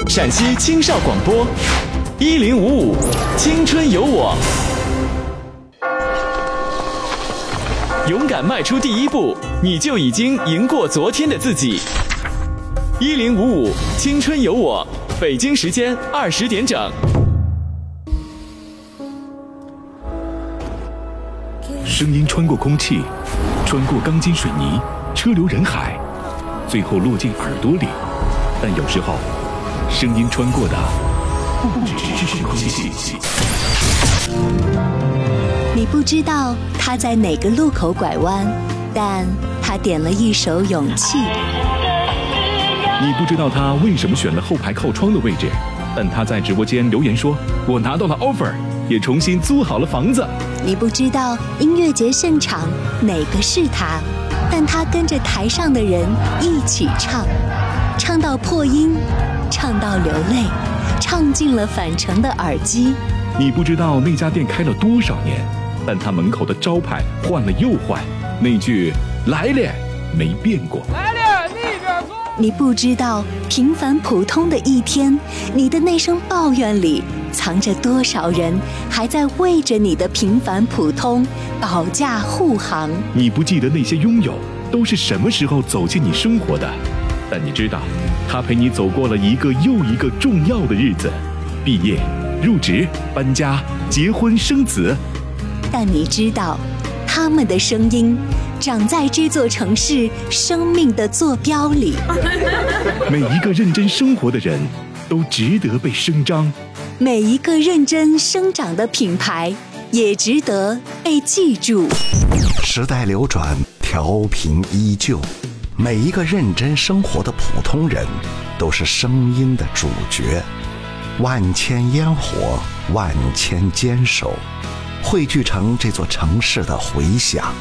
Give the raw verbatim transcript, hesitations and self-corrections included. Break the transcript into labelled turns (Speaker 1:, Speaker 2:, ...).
Speaker 1: 陕西青少广播，一零五五青春有我。勇敢迈出第一步，你就已经赢过昨天的自己。一零五五青春有我，北京时间二十点整。
Speaker 2: 声音穿过空气，穿过钢筋水泥，车流人海，最后落进耳朵里。但有时候，声音穿过的不只是空气。
Speaker 3: 你不知道他在哪个路口拐弯，但他点了一首勇气。
Speaker 2: 你不知道他为什么选了后排靠窗的位置，但他在直播间留言说：“我拿到了 offer， 也重新租好了房子。”
Speaker 3: 你不知道音乐节现场哪个是他，但他跟着台上的人一起唱，唱到破音，唱到流泪，唱进了返程的耳机。
Speaker 2: 你不知道那家店开了多少年，但他门口的招牌换了又换，那句来了没变过。
Speaker 4: 来了，那边过。
Speaker 3: 你不知道平凡普通的一天，你的那声抱怨里藏着多少人还在为着你的平凡普通保驾护航。
Speaker 2: 你不记得那些拥有都是什么时候走进你生活的，但你知道他陪你走过了一个又一个重要的日子，毕业、入职、搬家、结婚、生子。
Speaker 3: 但你知道他们的声音长在这座城市生命的坐标里。
Speaker 2: 每一个认真生活的人都值得被声张，
Speaker 3: 每一个认真生长的品牌也值得被记住。
Speaker 5: 时代流转，调频依旧，每一个认真生活的普通人都是声音的主角。万千烟火，万千坚守，汇聚成这座城市的回响。